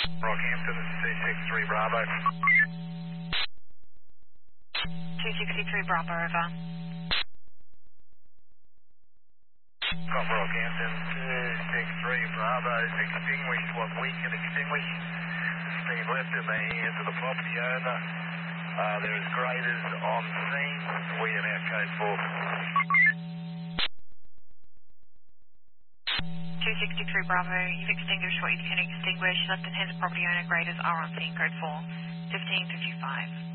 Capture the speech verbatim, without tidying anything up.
Rockhampton, this is two six three Bravo. two sixty-three Bravo, over. Cop Rockhampton, two six three Bravo is extinguished. What we can extinguish has been left in the hands of the property owner. Uh, there is graders on scene. We are now code four. two sixty-three Bravo, you've extinguished what you can extinguish. Left in hands of property owner, graders are on scene, code four, fifteen fifty-five.